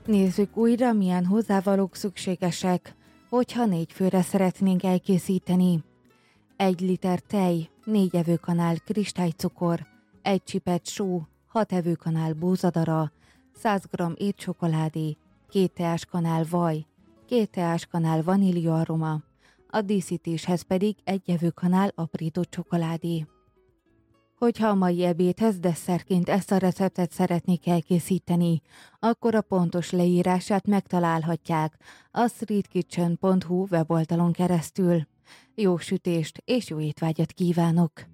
Nézzük újra, milyen hozzávalók szükségesek, hogyha 4 főre szeretnénk elkészíteni. 1 liter tej, 4 evőkanál kristálycukor, 1 csipet só, 6 evőkanál búzadara, 100 g étcsokoládé, 2 teáskanál vaj, 2 teáskanál vaníliaaroma, a díszítéshez pedig 1 evőkanál aprított csokoládé. Hogyha a mai ebédhez desszertként ezt a receptet szeretnék elkészíteni, akkor a pontos leírását megtalálhatják a streetkitchen.hu weboldalon keresztül. Jó sütést és jó étvágyat kívánok!